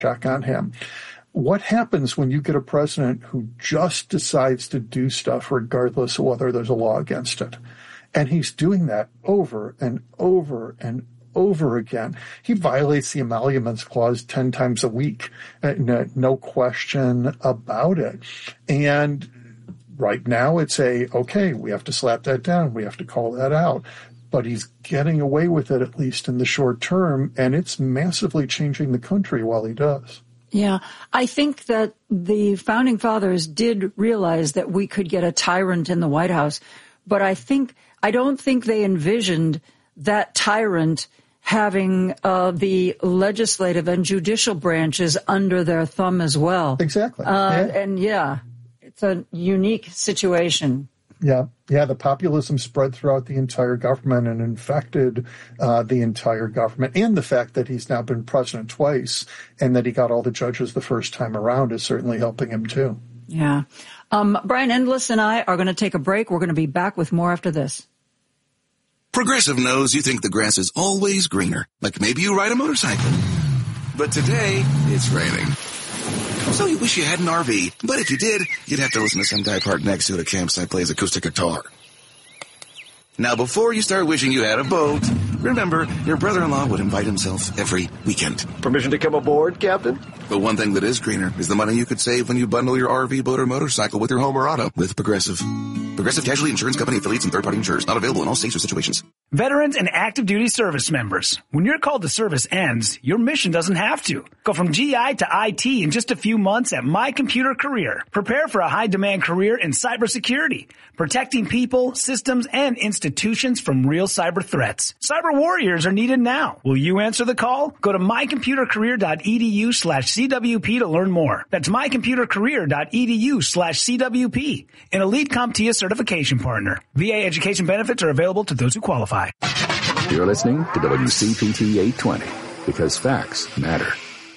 check on him. What happens when you get a president who just decides to do stuff regardless of whether there's a law against it? And he's doing that over and over and over again. He violates the Emoluments Clause 10 times a week. No question about it. And right now it's okay, we have to slap that down. We have to call that out. But he's getting away with it, at least in the short term, and it's massively changing the country while he does. Yeah, I think that the Founding Fathers did realize that we could get a tyrant in the White House, but I don't think they envisioned that tyrant having the legislative and judicial branches under their thumb as well. Exactly. And it's a unique situation. Yeah, the populism spread throughout the entire government and infected the entire government. And the fact that he's now been president twice and that he got all the judges the first time around is certainly helping him too. Yeah. Brian Endless and I are going to take a break. We're going to be back with more after this. Progressive knows you think the grass is always greener, like maybe you ride a motorcycle. But today, it's raining. So you wish you had an RV, but if you did, you'd have to listen to some guy parked next to it at a campsite play his acoustic guitar. Now, before you start wishing you had a boat, remember, your brother-in-law would invite himself every weekend. Permission to come aboard, Captain? But one thing that is greener is the money you could save when you bundle your RV, boat, or motorcycle with your home or auto with Progressive. Progressive Casualty Insurance Company affiliates and third-party insurers. Not available in all states or situations. Veterans and active duty service members. When your call to service ends, your mission doesn't have to. Go from GI to IT in just a few months at My Computer Career. Prepare for a high-demand career in cybersecurity, protecting people, systems, and institutions from real cyber threats. Cyber warriors are needed now. Will you answer the call? Go to mycomputercareer.edu/CWP to learn more. That's mycomputercareer.edu/CWP. An elite CompTIA certification partner. VA education benefits are available to those who qualify. You're listening to WCPT 820 because facts matter.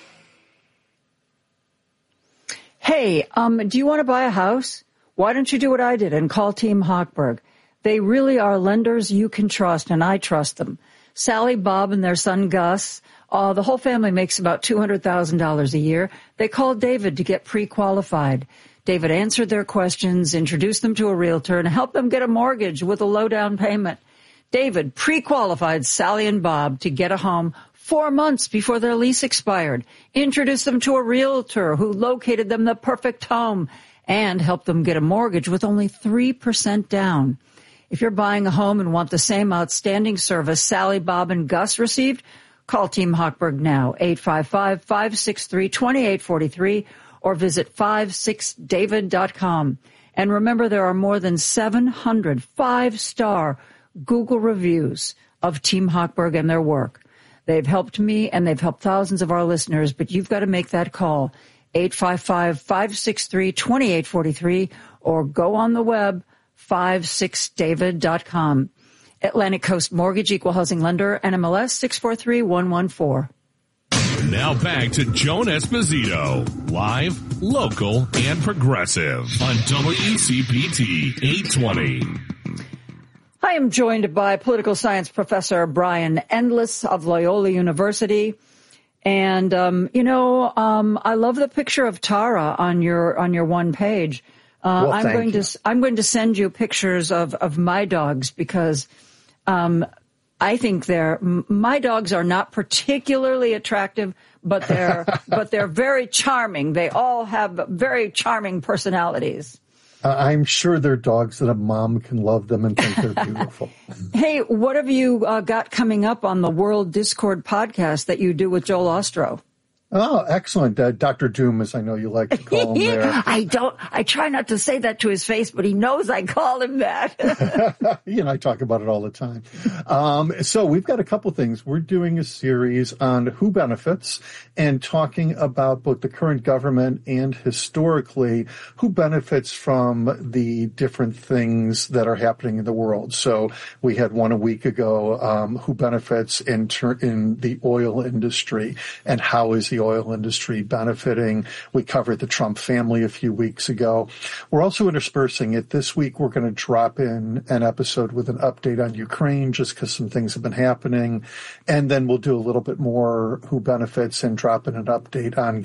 Hey, do you want to buy a house? Why don't you do what I did and call Team Hochberg? They really are lenders you can trust, and I trust them. Sally, Bob, and their son Gus, the whole family makes about $200,000 a year. They called David to get pre-qualified. David answered their questions, introduced them to a realtor, and helped them get a mortgage with a low down payment. David pre-qualified Sally and Bob to get a home 4 months before their lease expired, introduced them to a realtor who located them the perfect home, and helped them get a mortgage with only 3% down. If you're buying a home and want the same outstanding service Sally, Bob, and Gus received, call Team Hochberg now, 855-563-2843, or visit 56david.com. And remember, there are more than 700 5-star Google reviews of Team Hochberg and their work. They've helped me and they've helped thousands of our listeners, but you've got to make that call, 855-563-2843, or go on the web, 56david.com. Atlantic Coast Mortgage, Equal Housing Lender, NMLS 643114. Now back to Joan Esposito, live, local, and progressive on WCPT 820. I am joined by political science professor Brian Endless of Loyola University. And, I love the picture of Tara on your one page. I'm going to send you pictures of my dogs because, I think my dogs are not particularly attractive, but they're very charming. They all have very charming personalities. I'm sure they're dogs that a mom can love them and think they're beautiful. Hey, what have you got coming up on the World Discord podcast that you do with Joel Ostrow? Oh, excellent. Dr. Doom, as I know you like to call him there. I try not to say that to his face, but he knows I call him that. He and I talk about it all the time. So we've got a couple things. We're doing a series on who benefits and talking about both the current government and historically who benefits from the different things that are happening in the world. So we had one a week ago, who benefits in the oil industry and how is the oil industry benefiting. We covered the Trump family a few weeks ago. We're also interspersing it. This week, we're going to drop in an episode with an update on Ukraine, just because some things have been happening. And then we'll do a little bit more who benefits and drop in an update on